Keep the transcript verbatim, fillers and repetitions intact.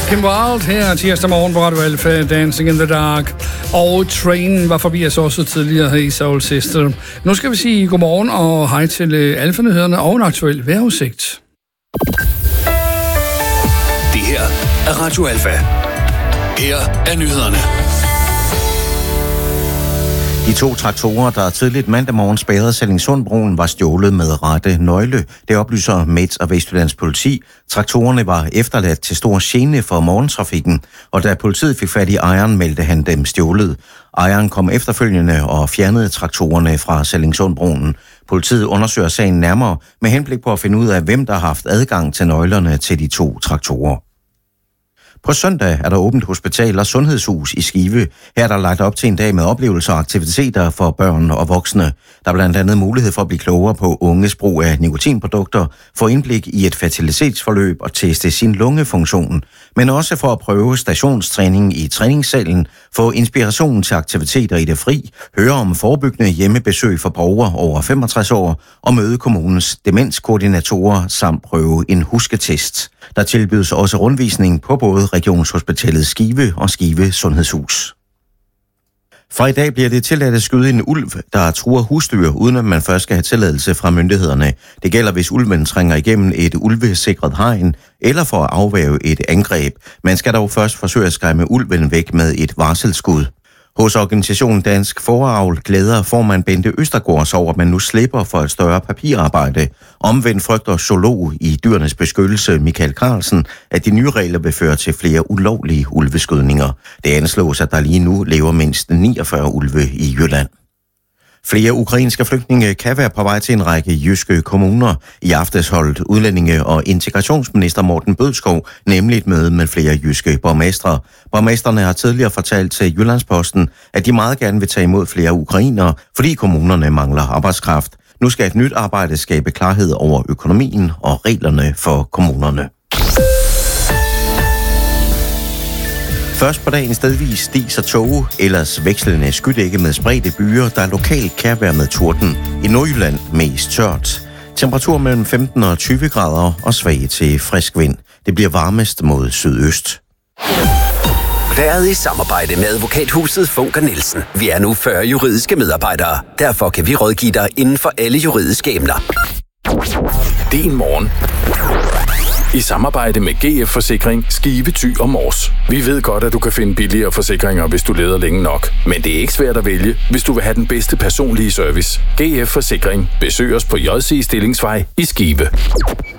Kim Wilde her tirsdag morgen på Radio Alfa, Dancing in the Dark. Og Train var forbi os også tidligere her i Soul Sister. Nu skal vi sige godmorgen og hej til Alfa-nyhederne og en aktuel vejrudsigt. Det her er Radio Alfa. Her er nyhederne. De to traktorer, der tidligt mandag morgen spærrede Sallingsundbroen, var stjålet med rette nøgle. Det oplyser Midt- og Vestjyllands politi. Traktorerne var efterladt til stor gene for morgentrafikken, og da politiet fik fat i ejeren, meldte han dem stjålet. Ejeren kom efterfølgende og fjernede traktorerne fra Sallingsundbroen. Politiet undersøger sagen nærmere med henblik på at finde ud af, hvem der har haft adgang til nøglerne til de to traktorer. På søndag er der åbent hospital og sundhedshus i Skive. Her er der lagt op til en dag med oplevelser og aktiviteter for børn og voksne. Der er blandt andet mulighed for at blive klogere på unges brug af nikotinprodukter, få indblik i et fertilitetsforløb og teste sin lungefunktion, men også for at prøve stationstræning i træningssalen, få inspiration til aktiviteter i det fri, høre om forebyggende hjemmebesøg for borgere over femogtres år og møde kommunens demenskoordinatorer samt prøve en husketest. Der tilbydes også rundvisning på både Regionshospitalet Skive og Skive Sundhedshus. Fra i dag bliver det tilladt at skyde en ulv, der truer husdyr, uden at man først skal have tilladelse fra myndighederne. Det gælder, hvis ulven trænger igennem et ulvesikret hegn, eller for at afværge et angreb. Man skal dog først forsøge at skræmme ulven væk med et varselsskud. Hos organisationen Dansk Fåreavl glæder formand Bente Østergaard over, at man nu slipper for et større papirarbejde. Omvendt frygter zoolog i Dyrenes Beskyttelse Michael Carlsen, at de nye regler vil føre til flere ulovlige ulveskydninger. Det anslås, at der lige nu lever mindst niogfyrre ulve i Jylland. Flere ukrainske flygtninge kan være på vej til en række jyske kommuner. I aftes holdt udlændinge- og integrationsminister Morten Bødskov nemlig et møde med flere jyske borgmestre. Borgmestrene har tidligere fortalt til Jyllandsposten, at de meget gerne vil tage imod flere ukrainere, fordi kommunerne mangler arbejdskraft. Nu skal et nyt arbejde skabe klarhed over økonomien og reglerne for kommunerne. Først på dagen stedvis dis og tåge, ellers vekslende skydække med spredte byer, der lokalt kan være med torden. I Nordjylland mest tørt. Temperatur mellem femten og tyve grader og svag til frisk vind. Det bliver varmest mod sydøst. Været i samarbejde med advokathuset Funker Nielsen. Vi er nu fyrre juridiske medarbejdere. Derfor kan vi rådgive dig inden for alle juridiske emner. Din morgen. I samarbejde med G F Forsikring, Skive, Thy og Mors. Vi ved godt, at du kan finde billigere forsikringer, hvis du leder længe nok. Men det er ikke svært at vælge, hvis du vil have den bedste personlige service. G F Forsikring. Besøg os på J C Stillingsvej i Skive.